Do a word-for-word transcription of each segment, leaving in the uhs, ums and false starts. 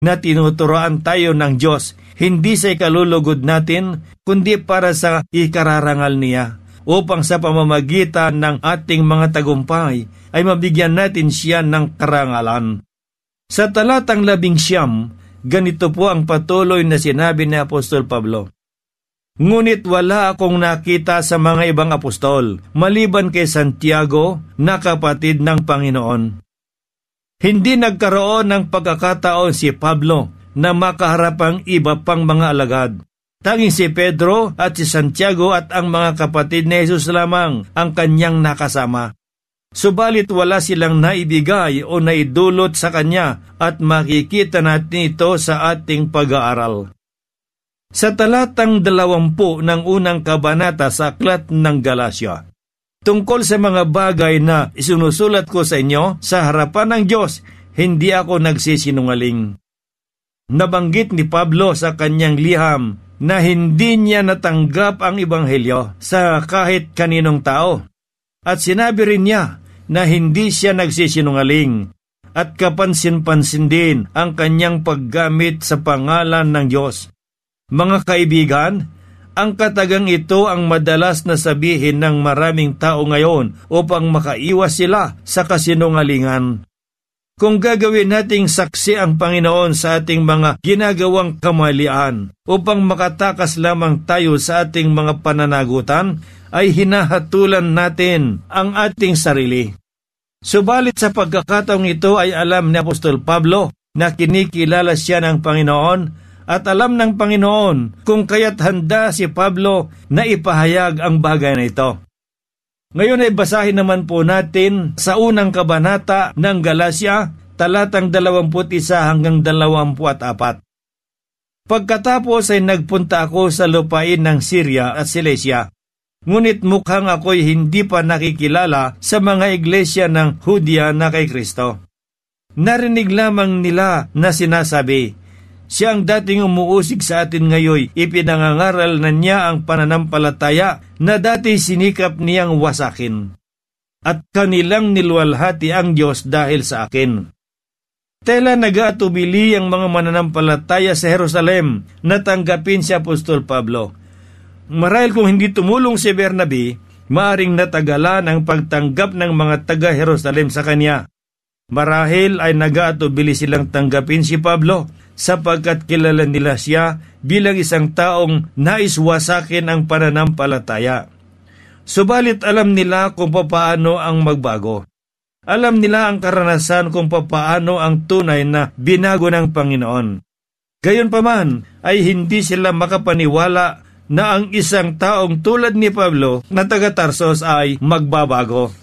na tinuturoan tayo ng Diyos, hindi sa ikalulugod natin, kundi para sa ikararangal niya, upang sa pamamagitan ng ating mga tagumpay ay mabigyan natin siya ng karangalan. Sa talatang labing siyam, ganito po ang patuloy na sinabi ni Apostol Pablo. Ngunit wala akong nakita sa mga ibang apostol, maliban kay Santiago na kapatid ng Panginoon. Hindi nagkaroon ng pagkakataon si Pablo na makaharap ang iba pang mga alagad. Tanging si Pedro at si Santiago at ang mga kapatid ni Jesus lamang ang kanyang nakasama. Subalit wala silang naibigay o naidulot sa kanya at makikita natin ito sa ating pag-aaral. Sa talatang dalawampu ng unang kabanata sa aklat ng Galasya, tungkol sa mga bagay na isinusulat ko sa inyo sa harapan ng Diyos, hindi ako nagsisinungaling. Nabanggit ni Pablo sa kanyang liham na hindi niya natanggap ang Ebanghelyo sa kahit kaninong tao. At sinabi rin niya na hindi siya nagsisinungaling at kapansin-pansin din ang kanyang paggamit sa pangalan ng Diyos. Mga kaibigan, ang katagang ito ang madalas na sabihin ng maraming tao ngayon upang makaiwas sila sa kasinungalingan. Kung gagawin nating saksi ang Panginoon sa ating mga ginagawang kamalian upang makatakas lamang tayo sa ating mga pananagutan, ay hinahatulan natin ang ating sarili. Subalit sa pagkakataong ito ay alam ni Apostol Pablo na kinikilala siya ng Panginoon at alam ng Panginoon kung kaya't handa si Pablo na ipahayag ang bagay na ito. Ngayon ay basahin naman po natin sa unang kabanata ng Galasya, talatang dalawampu't isa hanggang dalawampu't apat. Pagkatapos ay nagpunta ako sa lupain ng Syria at Cilicia, ngunit mukhang ako'y hindi pa nakikilala sa mga iglesia ng Hudya na kay Kristo. Narinig lamang nila na sinasabi, siya ang dating umuusig sa atin ngayon, ipinangangaral na niya ang pananampalataya na dati sinikap niyang wasakin. At kanilang niluwalhati ang Diyos dahil sa akin. Tela nag-aatubili ang mga mananampalataya sa Jerusalem na tanggapin si Apostol Pablo. Marahil kung hindi tumulong si Bernabe, maaring natagalan ang pagtanggap ng mga taga-Jerusalem sa kanya. Marahil ay nag-aatubili silang tanggapin si Pablo, sapagkat kilala nila siya bilang isang taong naiswasakin ang pananampalataya. Subalit alam nila kung papaano ang magbago. Alam nila ang karanasan kung papaano ang tunay na binago ng Panginoon. Gayunpaman ay hindi sila makapaniwala na ang isang taong tulad ni Pablo na taga Tarsos ay magbabago.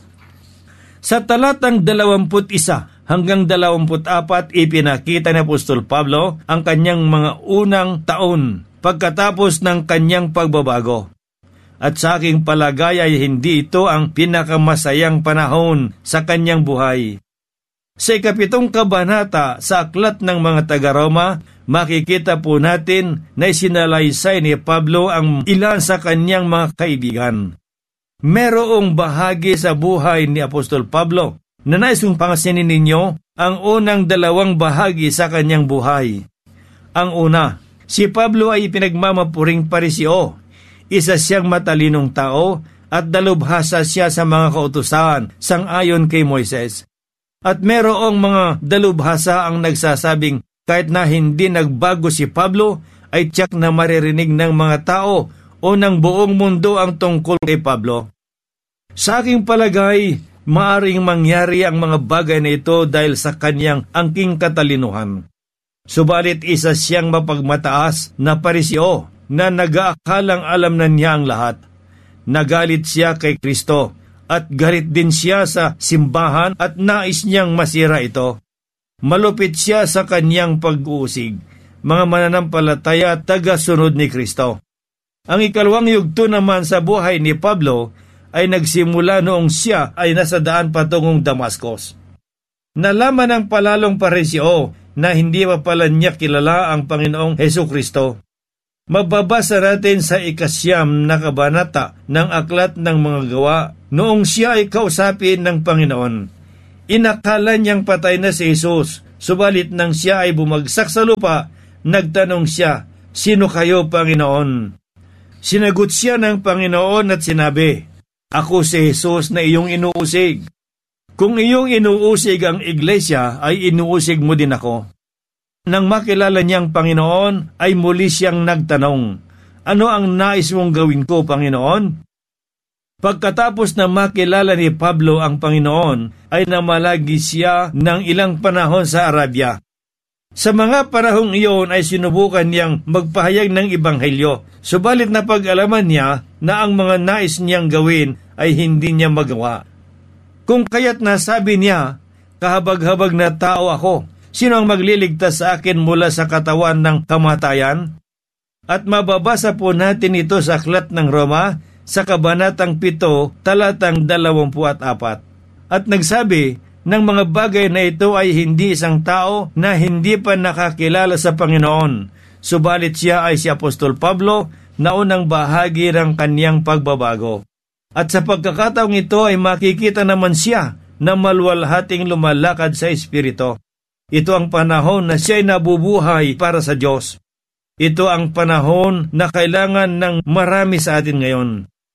Sa talatang dalawamput isa hanggang dalawamput apat, ipinakita ni Apostol Pablo ang kanyang mga unang taon pagkatapos ng kanyang pagbabago. At sa aking palagay ay hindi ito ang pinakamasayang panahon sa kanyang buhay. Sa ikapitong kabanata sa aklat ng mga taga-Roma, makikita po natin na isinalaysay ni Pablo ang ilan sa kanyang mga kaibigan. Merong bahagi sa buhay ni Apostol Pablo na nais kong pangasinin ninyo ang unang dalawang bahagi sa kanyang buhay. Ang una, si Pablo ay pinagmamapuring pariseo. Isa siyang matalinong tao at dalubhasa siya sa mga kautusan sang-ayon kay Moises. At merong mga dalubhasa ang nagsasabing kahit na hindi nagbago si Pablo, ay tiyak na maririnig ng mga tao o ng buong mundo ang tungkol kay Pablo. Sa aking palagay, maaring mangyari ang mga bagay na ito dahil sa kanyang angking katalinuhan. Subalit isa siyang mapagmataas na pariseo na nag-aakalang alam na niya ang lahat. Nagalit siya kay Kristo at galit din siya sa simbahan at nais niyang masira ito. Malupit siya sa kanyang pag-uusig, mga mananampalataya at taga-sunod ni Kristo. Ang ikalawang yugto naman sa buhay ni Pablo ay nagsimula noong siya ay nasa daan patungong Damascus. Nalaman ng palalong pariseo na hindi pa pala niya kilala ang Panginoong Hesukristo. Mababasa natin sa ikasyam na kabanata ng Aklat ng Mga Gawa noong siya ay kausapin ng Panginoon. Inakala niyang patay na si Jesus, Subalit nang siya ay bumagsak sa lupa, nagtanong siya, "Sino kayo, Panginoon?" Sinagot siya ng Panginoon at sinabi, "Ako si Jesus na iyong inuusig. Kung iyong inuusig ang iglesia, ay inuusig mo din ako." Nang makilala niyang Panginoon, ay muli siyang nagtanong, "Ano ang nais mong gawin ko, Panginoon?" Pagkatapos na makilala ni Pablo ang Panginoon, ay namalagi siya ng ilang panahon sa Arabia. Sa mga panahong iyon ay sinubukan niyang magpahayag ng Ebanghelyo, subalit napag-alaman niya na ang mga nais niyang gawin ay hindi niya magawa. Kung kaya't nasabi niya, "Kahabag-habag na tao ako, sino ang magliligtas sa akin mula sa katawan ng kamatayan?" At mababasa po natin ito sa Aklat ng Roma, sa Kabanatang pito, talatang dalawampu at apat. At nagsabi, ng mga bagay na ito ay hindi isang tao na hindi pa nakakilala sa Panginoon, subalit siya ay si Apostol Pablo na unang bahagi ng kaniyang pagbabago. At sa pagkakataong ito ay makikita naman siya na maluwalhating lumalakad sa Espiritu. Ito ang panahon na siya ay nabubuhay para sa Diyos. Ito ang panahon na kailangan ng marami sa atin ngayon.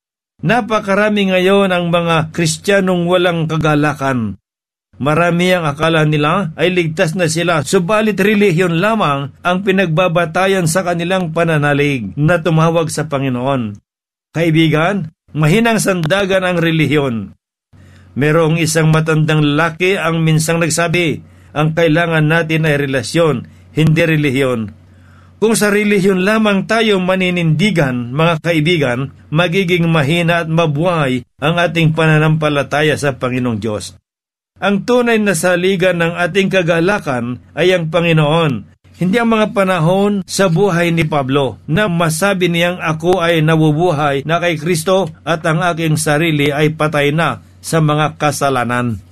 Napakarami ngayon ang mga Kristiyanong walang kagalakan. Marami ang akala nila ay ligtas na sila, subalit relihiyon lamang ang pinagbabatayan sa kanilang pananalig na tumawag sa Panginoon. Kaibigan, mahinang sandagan ang relihiyon. Merong isang matandang lalaki ang minsang nagsabi, ang kailangan natin ay relasyon, hindi relihiyon. Kung sa relihiyon lamang tayo maninindigan, mga kaibigan, magiging mahina at mabuhay ang ating pananampalataya sa Panginoong Diyos. Ang tunay na saligan ng ating kagalakan ay ang Panginoon, hindi ang mga panahon sa buhay ni Pablo na masabi niyang ako ay nabubuhay na kay Kristo at ang aking sarili ay patay na sa mga kasalanan.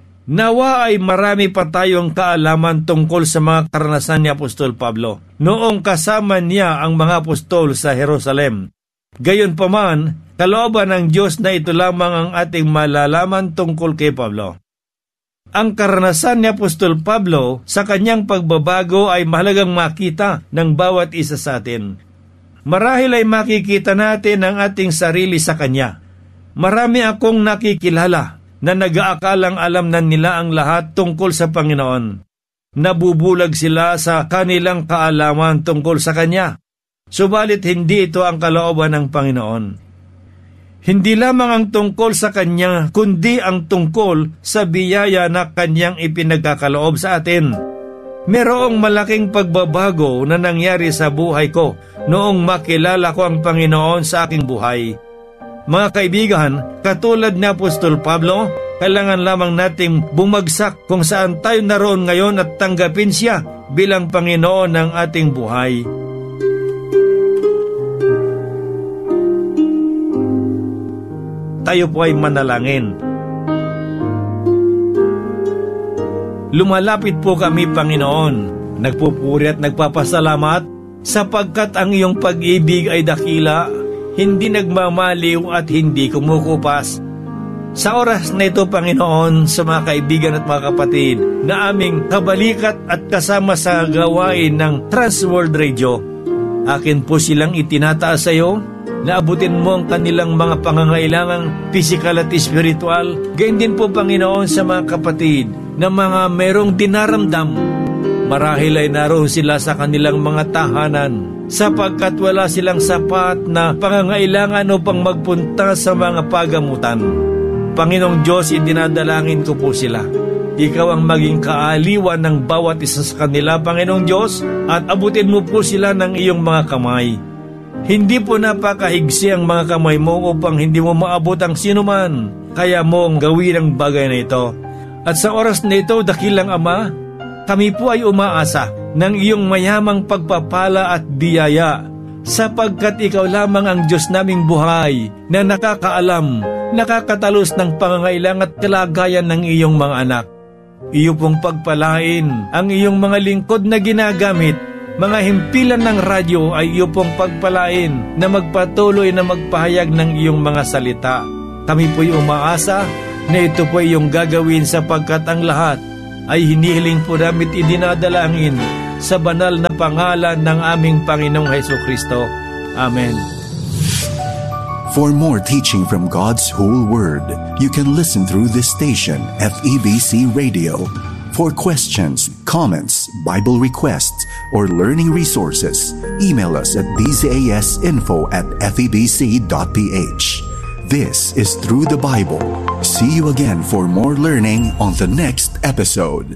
Nawa ay marami pa tayong kaalaman tungkol sa mga karanasan ni Apostol Pablo noong kasama niya ang mga apostol sa Jerusalem. Gayunpaman, kalooban ng Diyos na ito lamang ang ating malalaman tungkol kay Pablo. Ang karanasan ni Apostol Pablo sa kanyang pagbabago ay mahalagang makita ng bawat isa sa atin. Marahil ay makikita natin ang ating sarili sa kanya. Marami akong nakikilala na nag-aakalang alam na nila ang lahat tungkol sa Panginoon. Nabubulag sila sa kanilang kaalaman tungkol sa Kanya. Subalit hindi ito ang kalooban ng Panginoon. Hindi lamang ang tungkol sa Kanya, kundi ang tungkol sa biyaya na Kanyang ipinagkakaloob sa atin. Merong malaking pagbabago na nangyari sa buhay ko noong makilala ko ang Panginoon sa aking buhay. Mga kaibigan, katulad ni Apostol Pablo, kailangan lamang nating bumagsak kung saan tayo naroon ngayon at tanggapin siya bilang Panginoon ng ating buhay. Tayo po ay manalangin. Lumalapit po kami, Panginoon, nagpupuri at nagpapasalamat sapagkat ang iyong pag-ibig ay dakila, hindi nagmamaliw at hindi kumukupas. Sa oras na ito, Panginoon, sa mga kaibigan at mga kapatid na aming kabalikat at kasama sa gawain ng Transworld Radio, akin po silang itinataas sa iyo na abutin mo ang kanilang mga pangangailangang pisikal at espiritual. Gayon din po, Panginoon, sa mga kapatid na mga merong dinaramdam. Marahil ay naroon sila sa kanilang mga tahanan sapagkat wala silang sapat na pangangailangan upang magpunta sa mga pagamutan. Panginoong Diyos, idinadalangin ko po sila. Ikaw ang maging kaaliwan ng bawat isa sa kanila, Panginoong Diyos, at abutin mo po sila ng iyong mga kamay. Hindi po napakahigsi ang mga kamay mo upang hindi mo maabot ang sinuman, kaya mong gawin ang bagay na ito. At sa oras na ito, dakilang Ama, kami po ay umaasa ng iyong mayamang pagpapala at biyaya, sapagkat ikaw lamang ang Diyos naming buhay na nakakaalam, nakakatalos ng pangangailangan at kalagayan ng iyong mga anak. Iyo pong pagpalain ang iyong mga lingkod na ginagamit. Mga himpilan ng radyo ay iyo pong pagpalain na magpatuloy na magpahayag ng iyong mga salita. Kami po'y umaasa na ito po iyong gagawin sapagkat ang lahat ay hinihiling po namin idinadalangin sa banal na pangalan ng aming Panginoong Hesukristo. Amen. For more teaching from God's whole Word, you can listen through this station, F E B C Radio. For questions, comments, Bible requests, or learning resources, email us at d z a s info at f e b c dot p h. This is Through the Bible. See you again for more learning on the next episode.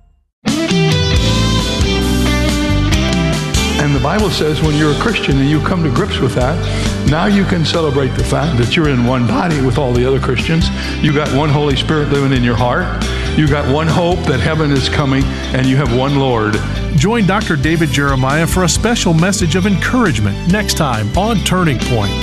And the Bible says when you're a Christian and you come to grips with that, now you can celebrate the fact that you're in one body with all the other Christians. You got one Holy Spirit living in your heart. You got one hope that heaven is coming, and you have one Lord. Join Doctor David Jeremiah for a special message of encouragement next time on Turning Point.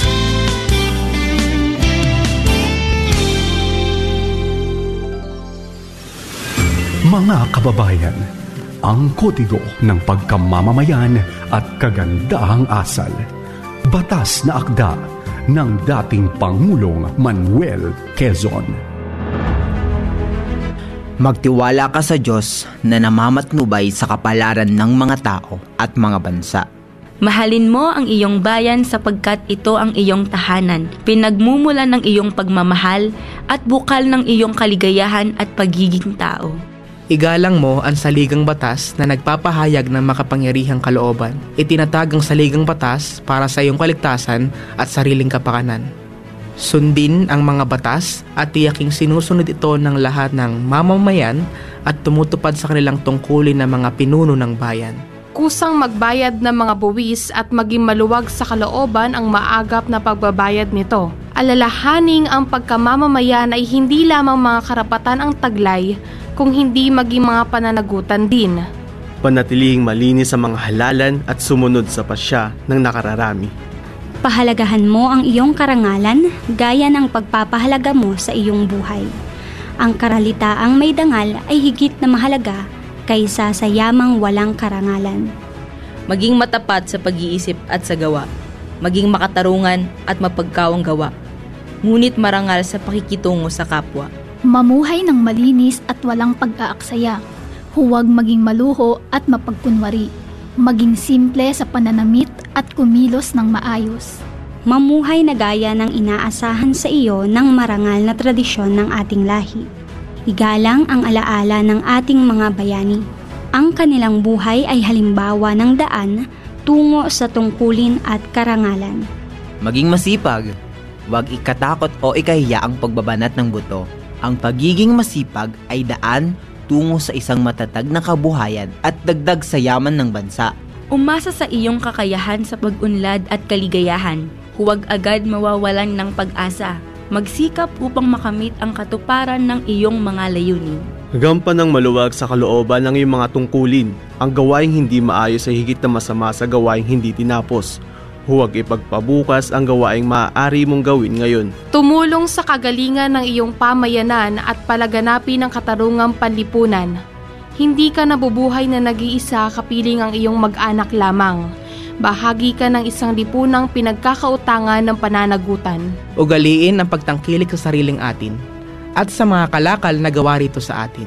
Mga kababayan, ang kodigo ng pagkamamamayan at kagandahang asal. Batas na akda ng dating Pangulong Manuel Quezon. Magtiwala ka sa Diyos na namamatnubay sa kapalaran ng mga tao at mga bansa. Mahalin mo ang iyong bayan sapagkat ito ang iyong tahanan, pinagmumulan ng iyong pagmamahal at bukal ng iyong kaligayahan at pagiging tao. Igalang mo ang saligang batas na nagpapahayag ng makapangyarihang kalooban. Itinatag ang saligang batas para sa iyong kaligtasan at sariling kapakanan. Sundin ang mga batas at tiyaking sinusunod ito ng lahat ng mamamayan at tumutupad sa kanilang tungkulin ng mga pinuno ng bayan. Kusang magbayad ng mga buwis at maging maluwag sa kalooban ang maagap na pagbabayad nito. Alalahaning ang pagkamamamayan ay hindi lamang mga karapatan ang taglay, kung hindi maging mga pananagutan din. Panatilihing malinis sa mga halalan at sumunod sa pasya ng nakararami. Pahalagahan mo ang iyong karangalan gaya ng pagpapahalaga mo sa iyong buhay. Ang karalitaang may dangal ay higit na mahalaga kaysa sa yamang walang karangalan. Maging matapat sa pag-iisip at sa gawa. Maging makatarungan at mapagkawang gawa. Ngunit marangal sa pakikitungo sa kapwa. Mamuhay ng malinis at walang pag-aaksaya. Huwag maging maluho at mapagkunwari. Maging simple sa pananamit at kumilos ng maayos. Mamuhay na gaya ng inaasahan sa iyo ng marangal na tradisyon ng ating lahi. Igalang ang alaala ng ating mga bayani. Ang kanilang buhay ay halimbawa ng daan tungo sa tungkulin at karangalan. Maging masipag. Huwag ikatakot o ikahiya ang pagbabanat ng buto. Ang pagiging masipag ay daan tungo sa isang matatag na kabuhayan at dagdag sa yaman ng bansa. Umasa sa iyong kakayahan sa pag-unlad at kaligayahan. Huwag agad mawawalan ng pag-asa. Magsikap upang makamit ang katuparan ng iyong mga layunin. Gampan ng maluwag sa kalooban ng iyong mga tungkulin. Ang gawaing hindi maayos ay higit na masama sa gawaing hindi tinapos. Huwag ipagpabukas ang gawaing maaari mong gawin ngayon. Tumulong sa kagalingan ng iyong pamayanan at palaganapin ang katarungang panlipunan. Hindi ka nabubuhay na nag-iisa kapiling ang iyong mag-anak lamang. Bahagi ka ng isang lipunang pinagkakautangan ng pananagutan. Ugaliin ang pagtangkilik sa sariling atin at sa mga kalakal na gawa rito sa atin.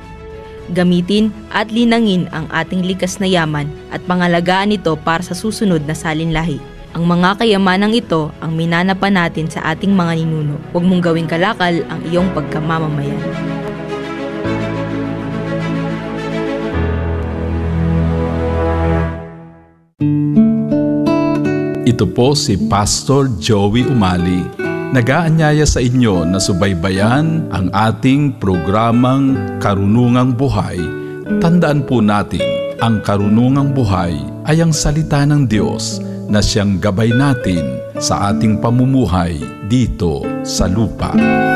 Gamitin at linangin ang ating likas na yaman at pangalagaan ito para sa susunod na salinlahi. Ang mga kayamanang ito ang minanapan natin sa ating mga ninuno. Huwag mong gawing kalakal ang iyong pagkamamamayan. Ito po si Pastor Joey Umali. Nag-aanyaya sa inyo na subaybayan ang ating programang Karunungang Buhay. Tandaan po natin, ang karunungang buhay ay ang salita ng Diyos na siyang gabay natin sa ating pamumuhay dito sa lupa.